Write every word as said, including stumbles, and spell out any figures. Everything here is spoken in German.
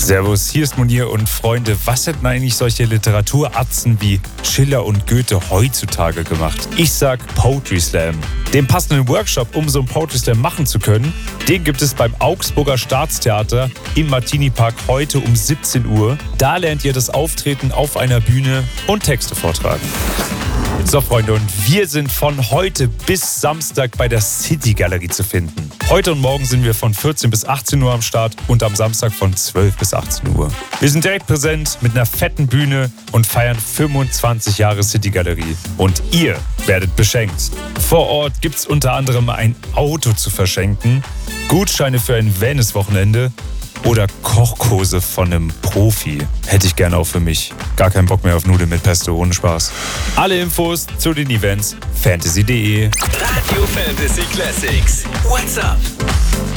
Servus, hier ist Munir und Freunde, was hätten eigentlich solche Literaturatzen wie Schiller und Goethe heutzutage gemacht? Ich sag Poetry Slam. Den passenden Workshop, um so einen Poetry Slam machen zu können, den gibt es beim Augsburger Staatstheater im Martini Park heute um siebzehn Uhr. Da lernt ihr das Auftreten auf einer Bühne und Texte vortragen. So Freunde, und wir sind von heute bis Samstag bei der City Galerie zu finden. Heute und morgen sind wir von vierzehn bis achtzehn Uhr am Start und am Samstag von zwölf bis achtzehn Uhr. Wir sind direkt präsent mit einer fetten Bühne und feiern fünfundzwanzig Jahre City Galerie. Und ihr werdet beschenkt. Vor Ort gibt es unter anderem ein Auto zu verschenken, Gutscheine für ein Wellness-Wochenende oder Kochkurse von einem Profi. Hätte ich gerne auch für mich. Gar keinen Bock mehr auf Nudeln mit Pesto, ohne Spaß. Alle Infos zu den Events fantasy punkt de. Radio Fantasy Classics. What's up?